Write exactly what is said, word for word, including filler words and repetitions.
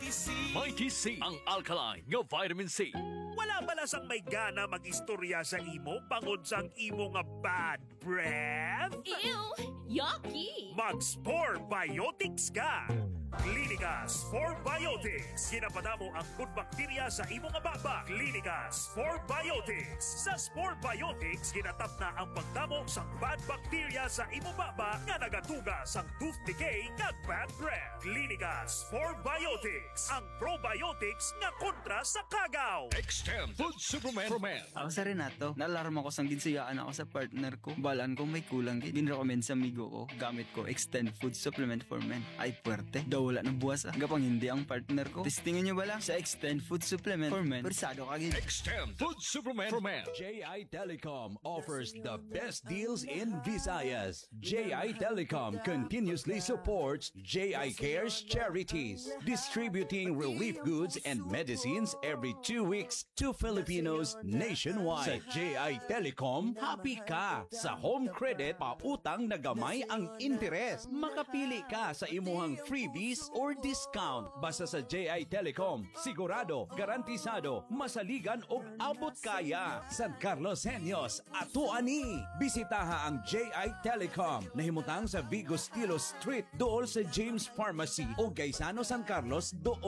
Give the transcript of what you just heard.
C. Mighty C, ang alkaline nga vitamin C. Wala balas ang may gana mag-istorya sa imo bangod sang imo nga bad breath? Ew! Yucky! Mag-Spore Biotics ka! Clinica Spore Biotics. Ginapadamo ang good bacteria sa imo nga baba. Clinica Spore Biotics. Sa Spore Biotics, ginatap na ang pagdamo sa bad bacteria sa imo baba nga nagatuga sa tooth decay kag bad breath. Clinica Spore Biotics. Ang probiotics nga kontra sa kagaw. Extend Food Supplement for Men. Ako sa Renato, naalarma ko sang ginsiyaan ako sa partner ko. Balaan ko may kulang gid. Dinrecommend sa amigo ko. Gamit ko Extend Food Supplement for Men. Ay puwerte. Daw wala ng buwas ah. Gapang hindi ang partner ko. Testingin nyo ba lang sa Extend Food Supplement for Men? Persado ka gid. Extend Food Supplement for Men. J I Telecom offers the best deals in Visayas. J I Telecom continuously supports J I Cares charities, distributing relief goods and medicines every two weeks to Filipinos nationwide. Sa J I Telecom, happy ka sa home credit pautang na gamay ang interes. Makapili ka sa imuhang freebies or discount. Basta sa J I Telecom, sigurado, garantisado, masaligan o abot kaya. San Carlos Senyos, ato ani. Bisitaha ang J I Telecom. Nahimutang sa Vigo Stilo Street, dool sa James Pharmacy o Gaisano San Carlos, dool